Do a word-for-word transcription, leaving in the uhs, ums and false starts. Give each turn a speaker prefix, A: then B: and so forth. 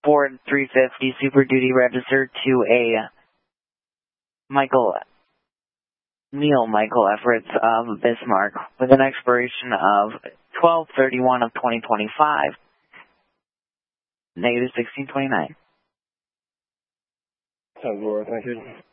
A: Ford three fifty Super Duty registered to a Michael, Neil Michael Efforts of Bismarck with an expiration of twelve thirty-one of twenty twenty-five, negative sixteen twenty-nine.
B: Sounds worth, thank you.